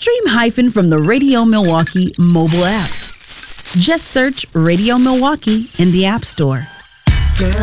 Stream Hyphen from the Radio Milwaukee mobile app. Just search Radio Milwaukee in the App Store.